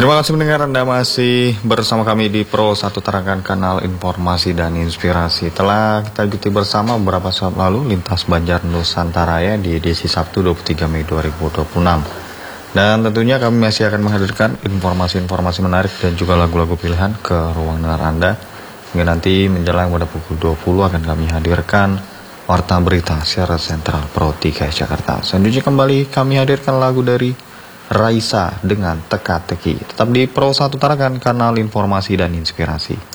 Terima kasih mendengar, Anda masih bersama kami di Pro 1 Tarakan, kanal informasi dan inspirasi. Telah kita ikuti bersama beberapa saat lalu lintas Banjar Nusantara ya di edisi Sabtu 23 Mei 2026. Dan tentunya kami masih akan menghadirkan informasi-informasi menarik dan juga lagu-lagu pilihan ke ruang dengar Anda. Hingga nanti menjelang pada pukul 20 akan kami hadirkan Warta Berita secara sentral Pro 3 Jakarta. Selanjutnya kembali kami hadirkan lagu dari Raisa dengan Teka-teki. Tetap di Pro 1 Tarakan, kanal informasi dan inspirasi.